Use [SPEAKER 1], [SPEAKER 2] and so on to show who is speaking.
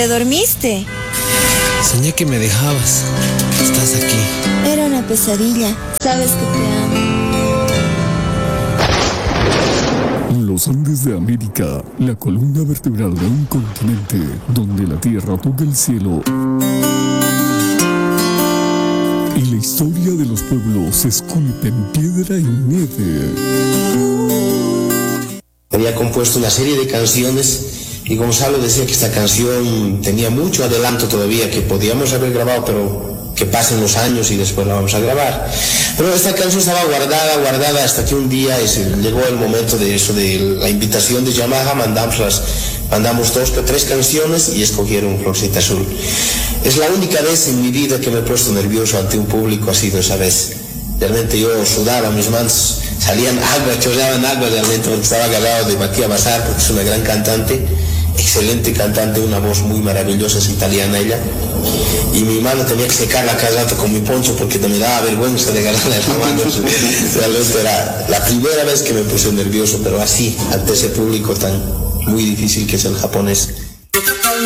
[SPEAKER 1] ¿Te dormiste?
[SPEAKER 2] Soñé que me dejabas. Estás aquí.
[SPEAKER 1] Era una pesadilla. Sabes que te amo.
[SPEAKER 3] Los Andes de América, la columna vertebral de un continente donde la tierra toca el cielo y la historia de los pueblos se esculpe en piedra y nieve.
[SPEAKER 4] Había compuesto una serie de canciones y Gonzalo decía que esta canción tenía mucho adelanto todavía, que podíamos haber grabado, pero que pasen los años y después la vamos a grabar. Pero esta canción estaba guardada hasta que un día llegó el momento de eso, de la invitación de Yamaha, mandamos 2 o 3 canciones y escogieron Florcita Azul. Es la única vez en mi vida que me he puesto nervioso ante un público, ha sido esa vez. Realmente yo sudaba, mis manos salían agua, chorreaban agua realmente, porque estaba agarrado de Matías Bazar, porque es una gran cantante, excelente cantante, una voz muy maravillosa, es italiana ella, y mi mano tenía que secarla cada rato con mi poncho porque me daba vergüenza de agarrarla en la mano. Realmente era la primera vez que me puse nervioso, pero así, ante ese público tan muy difícil que es el japonés.